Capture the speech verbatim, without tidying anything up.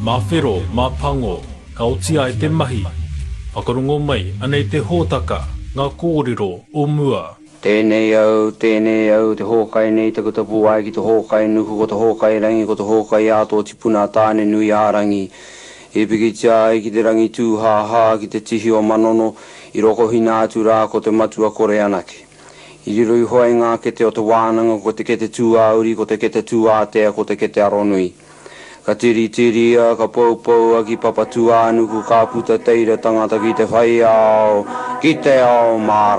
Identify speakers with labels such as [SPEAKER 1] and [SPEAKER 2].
[SPEAKER 1] mā whero, mā pango, ka otia e te mahi. Whakarongo mai, anei te hōtaka, ngā kōrero o mua.
[SPEAKER 2] Tēnei au, tēnei au, te hōkai nei tako tapu ai ki te hōkai nuku, ko te hōkai rangi, ko te hōkai ato tipuna tāne nui ārangi. E piki tia ai ki te rangi tūhāhā, ki te tihi o manono, i roko hina atu rā ko te matua kore anake. I riro i hoai ngā kete o te wānanga, ko te kete tū auri, ko te kete tū ātea, ko te kete aronui. Ka tiri tiri a, ka pou pou a ki papatu ānuku, ka puta teira tangata ki te whai ao, ki te ao mara.